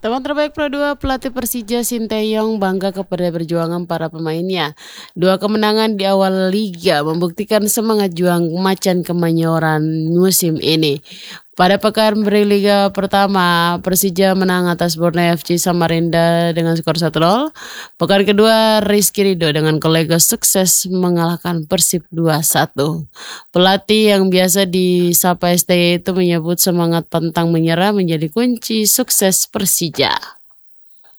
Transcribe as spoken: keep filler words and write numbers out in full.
Teman terbaik Pro dua pelatih Persija Sinteyong bangga kepada perjuangan para pemainnya. Dua kemenangan di awal liga membuktikan semangat juang macan kemanyoran musim ini. Pada pekan berliga pertama, Persija menang atas Borneo F C Samarinda dengan skor satu nol. Pekan kedua, Rizky Ridho dengan kolega sukses mengalahkan Persib dua satu. Pelatih yang biasa disapa S T Y itu menyebut semangat pantang menyerah menjadi kunci sukses Persija.